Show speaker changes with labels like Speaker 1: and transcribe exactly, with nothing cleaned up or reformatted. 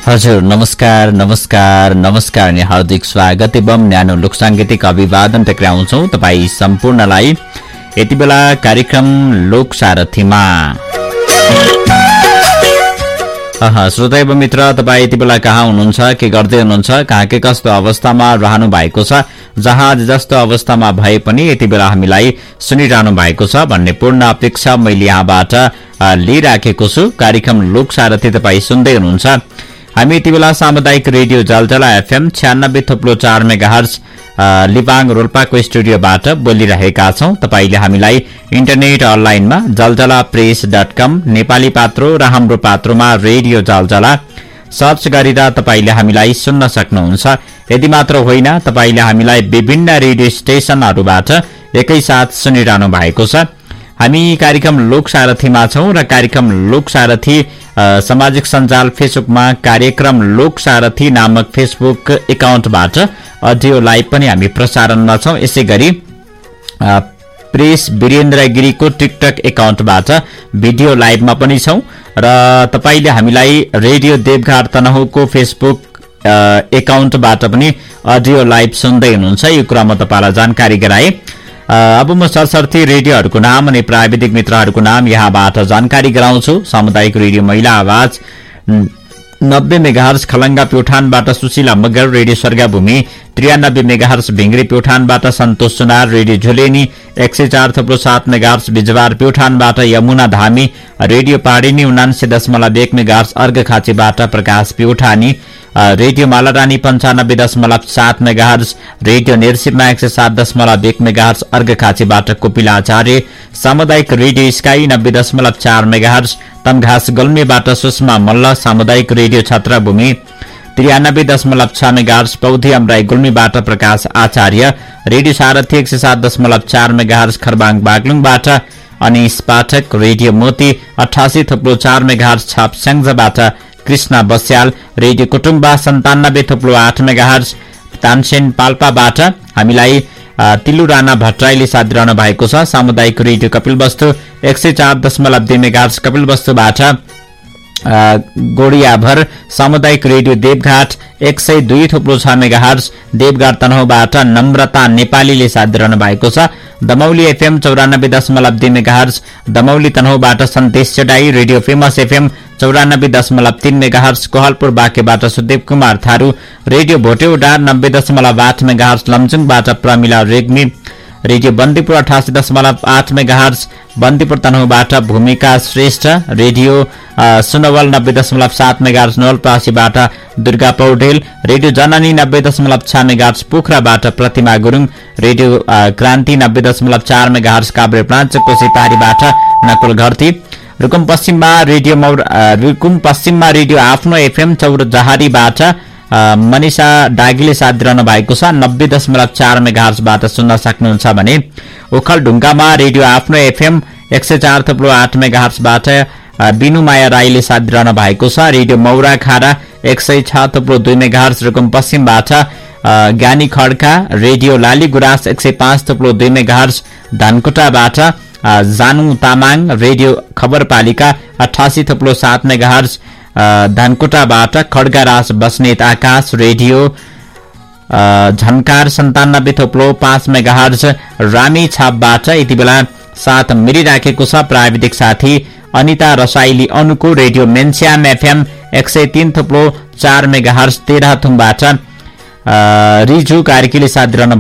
Speaker 1: हजुर नमस्कार नमस्कार नमस्कार अनि हार्दिक स्वागत एवं न्यानो लोकसाङ्गीतिक अभिवादन टक्राउँछौँ तपाईँ सम्पूर्णलाई यति बेला कार्यक्रम लोक सारथीमा। श्रोता एवं मित्र, तपाईँ यति बेला कहाँ हुनुहुन्छ, के गर्दै हुनुहुन्छ, कहाँ के कस्तो अवस्थामा रहनु भएको छ, जहाँ जस्तो अवस्थामा भए पनि यति बेला हामीलाई सुनिरहनु भएको छ भन्ने पूर्ण अपेक्षा मैले यहाँबाट लिइराखेको छु। कार्यक्रम लोक सारथी तपाईँ सुन्दै हुनुहुन्छ। हामी यति बेला सामुदायिक रेडियो जलजला एफएम छ्यानब्बे थोप्लो चार मेगाहर्ज लिबाङ रोल्पाको स्टुडियोबाट बोलिरहेका छौं। तपाईले हामीलाई इन्टरनेट अनलाइनमा जलजला प्रेस डट कम नेपाली पात्रो र हाम्रो पात्रोमा रेडियो जलजला सर्च गरेर तपाईले हामीलाई सुन्न सक्नुहुन्छ। यदि मात्र होइन, तपाईले हामीलाई विभिन्न रेडियो स्टेशनहरूबाट एकैसाथ सुनिरहनु भएको छ। हामी कार्यक्रम लोक सारथीमा छौं र कार्यक्रम लोक सारथी सामाजिक सञ्जाल फेसबुकमा कार्यक्रम लोक सारथी नामक फेसबुक एकाउन्टबाट अडियो लाइभ पनि हामी प्रसारणमा छौं। यसै गरी प्रेस वीरेन्द्र गिरीको टिकटक एकाउन्टबाट भिडियो लाइभमा पनि छौं र तपाईले हामीलाई रेडियो देवघाट तनहुको फेसबुक एकाउन्टबाट पनि अडियो लाइभ सुन्दै हुनुहुन्छ। यो कुरा म तपाईलाई जानकारी गराए। अब म सरसर्ती रेडियोहरूको नाम अनि प्राविधिक मित्रहरूको नाम यहाँबाट जानकारी गराउँछु। सामुदायिक रेडियो महिला आवाज नब्बे megahertz Khalanga प्युठानबाट Sushila Magar, radio स्वर्गभूमि त्रियानब्बे megahertz भिंगरी प्युठानबाट सन्तोष सुनार, रेडियो झुलेनी एक सय चार थप्लो सात मेगाहर्ज बिजवार प्युठानबाट यमुना धामी, रेडियो पाडिनी उनान्से दशमलव एक मेगाहर्ज अर्घखाँचीबाट प्रकाश प्युठानी, रेडियो मालारानी पञ्चानब्बे दशमलव सात मेगाहर्ज, रेडियो नेर्सिपमा एक सय सात दशमलव एक मेगाहर्ज अर्घखाँचीबाट कोपिलाचार्य, सामुदायिक रेडियो स्काई नब्बे दशमलव चार मेगाहर्ज तमघास गुल्मीबाट सुषमा मल्ल, सामुदायिक रेडियो छत्रभूमि त्रियानब्बे दशमलव छ मेगाहर्ज पौधी अमराई गुल्मीबाट प्रकाश आचार्य, रेडियो सारथी एक सय सात दशमलव चार मेगाहर्ज खरबाङ बागलुङबाट अनिस पाठक, रेडियो मोती अठासी थप्लो चार मेगाहर्ज छाप स्याङ्जाबाट कृष्ण बस्याल, रेडियो कुटुम्बा सन्तानब्बे थप्लो आठ मेगाहर्ज तानसेन पाल्पाबाट हामीलाई तिलु राणा भट्टराईले साथ दिइरहनु भएको छ। सामुदायिक रेडियो कपिलवस्तु एक सय चार दशमलव दुई मेगाहर्ज कपिलवस्तुबाट गोडियाभर, सामुदायिक रेडियो देवघाट एक सय दुई थोप्लो छ मेगाहर्ज देवघाट तनहुबाट नम्रता नेपालीले साथ दिइरहनु भएको छ। दमौली एफएम चौरानब्बे दशमलव दुई megahertz Damauli तनहुबाट सन्तेश चेडाई, radio famous FM चौरानब्बे दशमलव तीन मेगाहर्ज कोहलपुर बाँकेबाट सुदेव कुमार थारू, रेडियो भोटेउडार नब्बे दशमलव आठ मेगाहर्ज लमजुङबाट प्रमिला रेग्मी, रेडियो बन्दीपुर अठासी दशमलव आठ मेगाहर्ज बन्दीपुर तनहुबाट भूमिका श्रेष्ठ, रेडियो सुनवल नब्बे दशमलव सात मेगाहर्ज नवलपरासीबाट दुर्गा पौडेल, रेडियो जननी नब्बे दशमलव छ मेगाहर्ज पोखराबाट प्रतिमा गुरुङ, रेडियो क्रान्ति नब्बे दशमलव चार मेगाहर्ज काभ्रे प्राञ्चको सिपारीबाट नकुल घरती, रुकुम पश्चिममा रेडियो मौर रुकुम पश्चिममा रेडियो आफ्नो एफएम चौरजहारीबाट मनिषा डागीले साथ दिइरहनु भएको छ। नब्बे दशमलव चार मेगाहर्जबाट सुन्न सक्नुहुन्छ भने ओखलढुङ्गामा रेडियो आफ्नो एफएम एक सय चार थप्लो आठ मेगाहर्जबाट बिनुमाया राईले साथ दिइरहनु भएको छ। रेडियो मौरा खारा एक सय छ थप्लो दुई मेगाहर्ज रुकुम पश्चिमबाट ज्ञानी खड्का, रेडियो लाली गुराँस एक सय पाँच थप्लो दुई मेगाहर्ज धनकुटाबाट जानु तामाङ, रेडियो खबरपालिका अठासी थप्लो सात मेगाहर्ज धनकुटाबाट खड्गाराज बस्नेत आकाश, रेडियो झन्कार सन्तानब्बे थोप्लो पाँच मेगाहर्ज रामी छापबाट यति बेला साथ मिलिराखेको छ। प्राविधिक साथी अनिता रसाइली अनुको, रेडियो मेन्स्याम एफएम एक सय तीन थोप्लो चार मेगाहर्ज तेह्रथुमबाट रिजु कार्कीले साथ दिइरहनु